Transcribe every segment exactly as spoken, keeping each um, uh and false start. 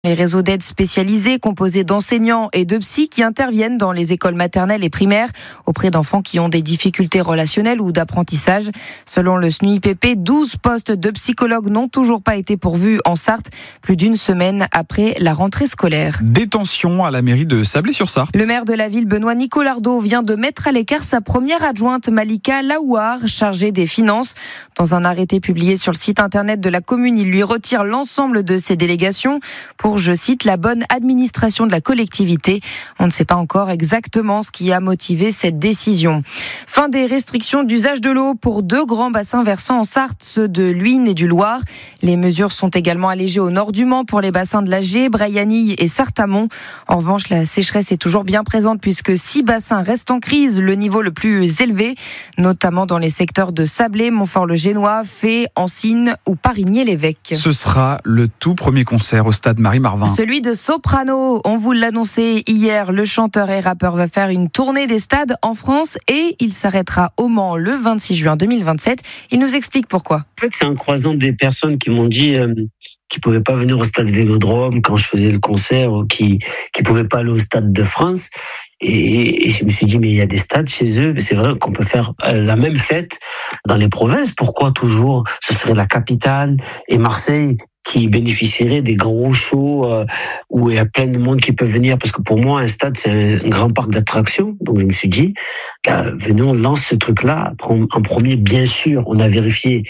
Les réseaux d'aide spécialisés composés d'enseignants et de psys qui interviennent dans les écoles maternelles et primaires auprès d'enfants qui ont des difficultés relationnelles ou d'apprentissage. Selon le S N U I P P, douze postes de psychologues n'ont toujours pas été pourvus en Sarthe, plus d'une semaine après la rentrée scolaire. Détention à la mairie de Sablé-sur-Sarthe. Le maire de la ville, Benoît Nicolardo, vient de mettre à l'écart sa première adjointe, Malika Laouar, chargée des finances. Dans un arrêté publié sur le site internet de la commune, il lui retire l'ensemble de ses délégations pour, je cite, la bonne administration de la collectivité. On ne sait pas encore exactement ce qui a motivé cette décision. Fin des restrictions d'usage de l'eau pour deux grands bassins versants en Sarthe, ceux de l'Huisne et du Loir. Les mesures sont également allégées au nord du Mans pour les bassins de l'Agé, Brayanille et Sarthe-Amont. En revanche, la sécheresse est toujours bien présente puisque six bassins restent en crise, le niveau le plus élevé, notamment dans les secteurs de Sablé, Montfort-le-Génois, Fay, Ancines ou Parigné-l'Évêque. Ce sera le tout premier concert au stade Marie-Marvin. Celui de Soprano. On vous l'annonçait hier, le chanteur et rappeur va faire une tournée des stades en France et il s'arrêtera au Mans le vingt-six juin deux mille vingt-sept. Il nous explique pourquoi. En fait, c'est en croisant des personnes qui m'ont dit euh, qu'ils ne pouvaient pas venir au stade Vélodrome quand je faisais le concert ou qui ne pouvaient pas aller au stade de France. Et, et je me suis dit, mais il y a des stades chez eux. C'est vrai qu'on peut faire la même fête dans les provinces. Pourquoi toujours ce serait la capitale et Marseille qui bénéficierait des gros shows euh, où il y a plein de monde qui peut venir, parce que pour moi un stade c'est un grand parc d'attractions. Donc je me suis dit, bah, venez on lance ce truc là en premier. Bien sûr on a vérifié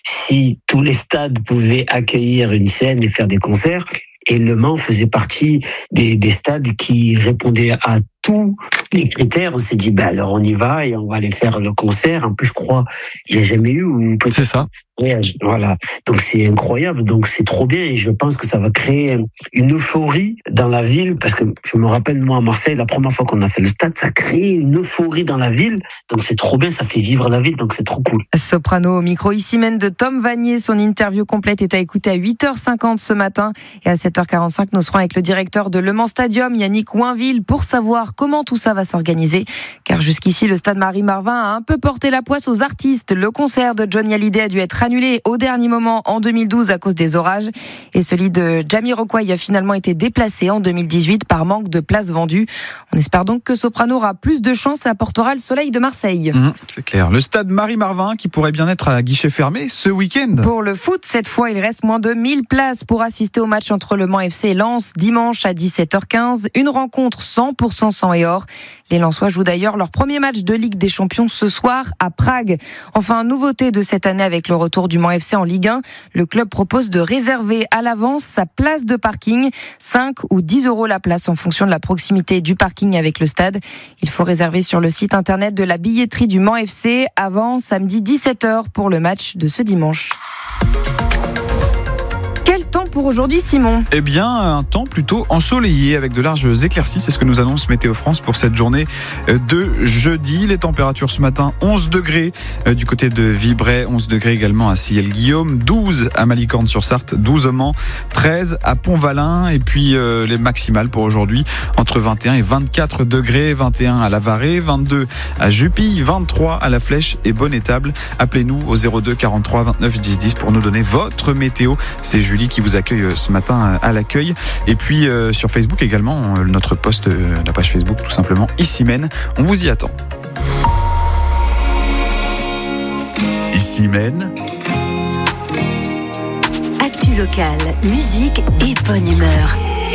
si tous les stades pouvaient accueillir une scène et faire des concerts, et Le Mans faisait partie des, des stades qui répondaient à tous les critères. On s'est dit, bah alors on y va et on va aller faire le concert. En plus, je crois, il n'y a jamais eu. Ou peut-être... C'est ça. Voilà. Donc c'est incroyable. Donc c'est trop bien et je pense que ça va créer une euphorie dans la ville, parce que je me rappelle, moi, à Marseille, la première fois qu'on a fait le stade, ça a créé une euphorie dans la ville. Donc c'est trop bien, ça fait vivre la ville. Donc c'est trop cool. Soprano au micro ici même de Tom Vanier. Son interview complète est à écouter à huit heures cinquante ce matin. Et à sept heures quarante-cinq, nous serons avec le directeur de Le Mans Stadium, Yannick Ouinville, pour savoir comment tout ça va s'organiser. Car jusqu'ici, le stade Marie-Marvin a un peu porté la poisse aux artistes. Le concert de Johnny Hallyday a dû être annulé au dernier moment en deux mille douze à cause des orages. Et celui de Jamiroquai a finalement été déplacé en deux mille dix-huit par manque de places vendues. On espère donc que Soprano aura plus de chance et apportera le soleil de Marseille. Mmh, c'est clair. Le stade Marie-Marvin qui pourrait bien être à guichet fermé ce week-end. Pour le foot, cette fois, il reste moins de mille places pour assister au match entre Le Mans F C et Lens dimanche à dix-sept heures quinze. Une rencontre cent pour cent sang et or. Les Lensois jouent d'ailleurs leur premier match de Ligue des Champions ce soir à Prague. Enfin, nouveauté de cette année avec le retour du Mans F C en Ligue un, le club propose de réserver à l'avance sa place de parking, cinq ou dix euros la place en fonction de la proximité du parking avec le stade. Il faut réserver sur le site internet de la billetterie du Mans F C avant samedi dix-sept heures pour le match de ce dimanche. Quel temps pour aujourd'hui, Simon ? Eh bien, un temps plutôt ensoleillé avec de larges éclaircies. C'est ce que nous annonce Météo France pour cette journée de jeudi. Les températures ce matin, onze degrés du côté de Vibray, onze degrés également à Ciel-Guillaume, douze à Malicorne-sur-Sarthe, douze au Mans, treize à Pont-Valin. Et puis euh, les maximales pour aujourd'hui, entre vingt et un et vingt-quatre degrés, vingt et un à Lavarée, vingt-deux à Jupille, vingt-trois à La Flèche et Bonnetable. Appelez-nous au zéro deux quarante-trois vingt-neuf dix dix pour nous donner votre météo. C'est Julie qui vous accueille ce matin à l'accueil. Et puis euh, sur Facebook également, notre post, euh, la page Facebook tout simplement, Ici Mène. On vous y attend. Ici Mène. Actu locale, musique et bonne humeur.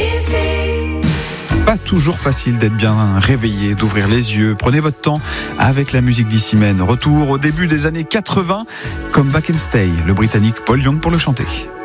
Pas toujours facile d'être bien réveillé, d'ouvrir les yeux. Prenez votre temps avec la musique d'Ici Mène. Retour au début des années quatre-vingts, comme Back and Stay, le Britannique Paul Young pour le chanter.